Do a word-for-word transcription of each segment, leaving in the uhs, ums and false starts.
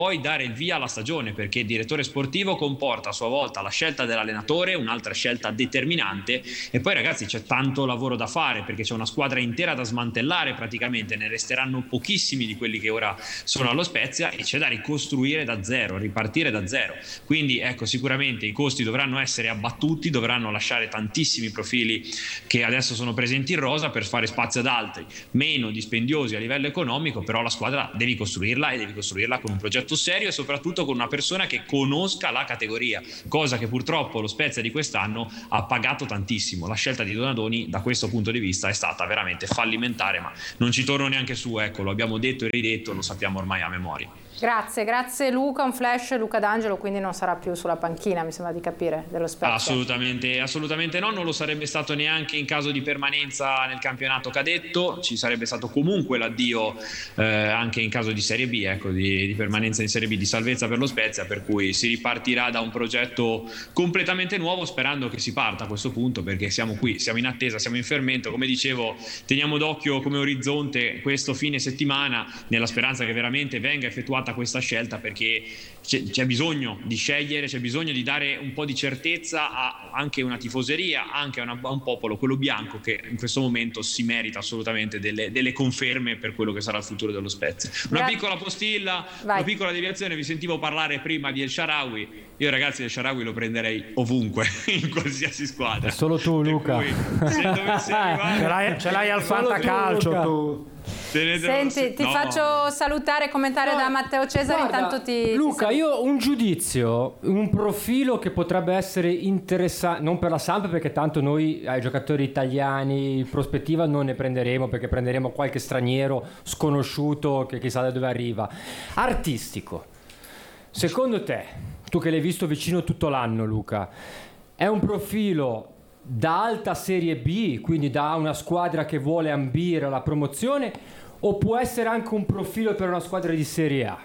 poi dare il via alla stagione, perché il direttore sportivo comporta a sua volta la scelta dell'allenatore, un'altra scelta determinante, e poi ragazzi c'è tanto lavoro da fare perché c'è una squadra intera da smantellare praticamente, ne resteranno pochissimi di quelli che ora sono allo Spezia e c'è da ricostruire da zero, ripartire da zero, quindi ecco sicuramente i costi dovranno essere abbattuti, dovranno lasciare tantissimi profili che adesso sono presenti in rosa per fare spazio ad altri meno dispendiosi a livello economico, però la squadra devi costruirla e devi costruirla con un progetto serio e soprattutto con una persona che conosca la categoria, cosa che purtroppo lo Spezia di quest'anno ha pagato tantissimo. La scelta di Donadoni da questo punto di vista è stata veramente fallimentare, ma non ci torno neanche su, ecco, lo abbiamo detto e ridetto, lo sappiamo ormai a memoria. Grazie, grazie Luca, un flash, Luca D'Angelo quindi non sarà più sulla panchina, mi sembra di capire, dello Spezia. Assolutamente, assolutamente no, non lo sarebbe stato neanche in caso di permanenza nel campionato cadetto, ci sarebbe stato comunque l'addio eh, anche in caso di Serie B, ecco, di, di permanenza in Serie B, di salvezza per lo Spezia, per cui si ripartirà da un progetto completamente nuovo, sperando che si parta a questo punto, perché siamo qui, siamo in attesa, siamo in fermento, come dicevo, teniamo d'occhio come orizzonte questo fine settimana, nella speranza che veramente venga effettuata questa scelta, perché c'è bisogno di scegliere, c'è bisogno di dare un po' di certezza a anche una tifoseria, anche a, una, a un popolo, quello bianco, che in questo momento si merita assolutamente delle, delle conferme per quello che sarà il futuro dello Spezia. Una Grazie. piccola postilla, Vai. una piccola deviazione, vi sentivo parlare prima di El Shaarawy, io ragazzi El Shaarawy lo prenderei ovunque, in qualsiasi squadra. È solo tu Luca. Cui, se dovesse arrivare, ce l'hai, ce l'hai al fantacalcio tu. Senti, ti no. faccio salutare e commentare No, da Matteo Cesari. guarda, Intanto ti Luca, ti io un giudizio, un profilo che potrebbe essere interessante, non per la Samp, perché tanto noi ai giocatori italiani in prospettiva non ne prenderemo, perché prenderemo qualche straniero sconosciuto che chissà da dove arriva. Artistico, secondo te, tu che l'hai visto vicino tutto l'anno Luca, è un profilo da alta Serie B, quindi da una squadra che vuole ambire alla promozione, o può essere anche un profilo per una squadra di Serie A?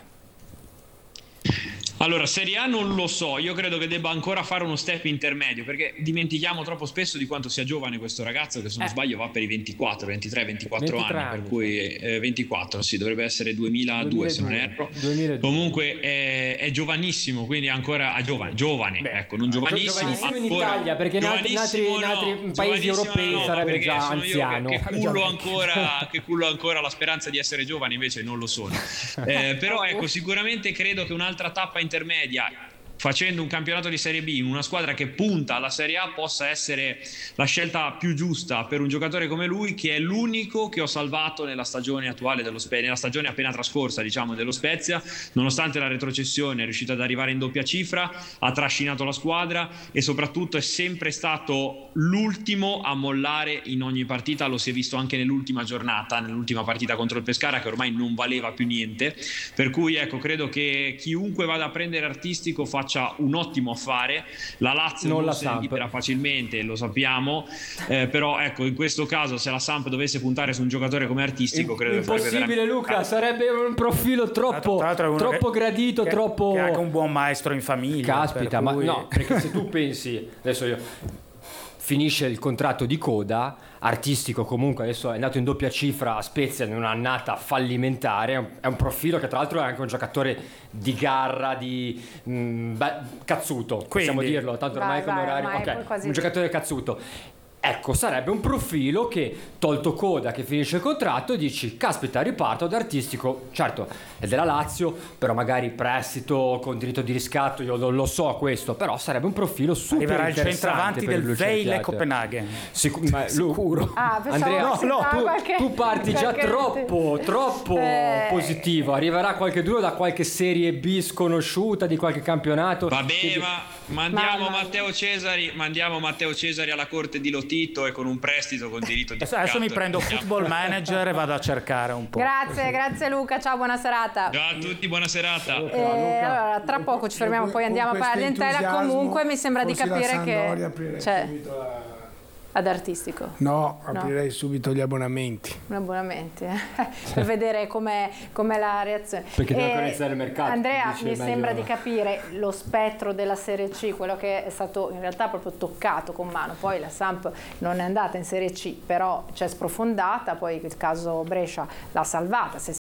Allora, Serie A non lo so, io credo che debba ancora fare uno step intermedio, perché dimentichiamo troppo spesso di quanto sia giovane questo ragazzo, che se non Eh. sbaglio va per i ventiquattro, ventitré, ventiquattro ventitré anni, anni, per cui eh, ventiquattro, sì, dovrebbe essere duemiladue se non erro. duemiladue. Comunque è, è giovanissimo, quindi ancora ah, giovane, giovane, Beh, ecco, non giovanissimo, giovanissimo in ancora, Italia, perché in altri, in altri, in altri no, paesi europei no, sarebbe perché già sono io anziano. Che, che, cullo ancora, che cullo ancora la speranza di essere giovane, invece non lo sono. Eh, però ecco, sicuramente credo che un'altra tappa intermedia, facendo un campionato di Serie B in una squadra che punta alla Serie A, possa essere la scelta più giusta per un giocatore come lui, che è l'unico che ho salvato nella stagione attuale dello Spezia, nella stagione appena trascorsa diciamo dello Spezia, nonostante la retrocessione è riuscito ad arrivare in doppia cifra, ha trascinato la squadra e soprattutto è sempre stato l'ultimo a mollare in ogni partita, lo si è visto anche nell'ultima giornata, nell'ultima partita contro il Pescara, che ormai non valeva più niente, per cui ecco, credo che chiunque vada a prendere Artistico faccia un ottimo affare. La Lazio non, non se ne libera facilmente, lo sappiamo, eh, però ecco, in questo caso se la Samp dovesse puntare su un giocatore come Artistico, In, credo impossibile veramente... Luca, sarebbe un profilo troppo, troppo che, gradito, che, troppo... che è anche un buon maestro in famiglia. Caspita, per cui... ma no, perché se tu pensi, adesso io finisce il contratto di coda, Artistico comunque adesso è andato in doppia cifra a Spezia in un'annata fallimentare, è un, è un profilo che tra l'altro è anche un giocatore di garra, di mh, beh, cazzuto, Quindi, possiamo dirlo, tanto ormai vai, come vai, orario, ormai ok, quasi... un giocatore cazzuto. Ecco, sarebbe un profilo che, tolto coda, che finisce il contratto, dici, caspita, riparto da Artistico, certo, è della Lazio, però magari prestito con diritto di riscatto, io non lo so questo, però sarebbe un profilo super arriverà il interessante centravanti per del il Vejle Copenaghen. Sicu- ma Sicuro. Ah, Andrea, no, no, tu, qualche, tu parti già qualche... troppo, troppo eh... positivo, arriverà qualche duro da qualche Serie B sconosciuta, di qualche campionato. Vabbè, che... ma mandiamo ma, ma... Matteo Cesari, mandiamo Matteo Cesari alla corte di Lotito e con un prestito con diritto di riscatto. Adesso mi prendo Football Manager e vado a cercare un po'. Grazie, grazie Luca, ciao, buona serata. Ciao a tutti, buona serata. Eh, allora, tra poco ci fermiamo, poi andiamo a Parentela. Comunque mi sembra di capire che c'è ad Artistico. No, aprirei no. subito gli abbonamenti. Gli abbonamenti, eh? per vedere com'è, com'è la reazione. Perché deve eh, organizzare il mercato. Andrea, mi meglio... sembra di capire lo spettro della Serie C, quello che è stato in realtà proprio toccato con mano. Poi la Samp non è andata in Serie C, però c'è sprofondata, poi il caso Brescia l'ha salvata. Se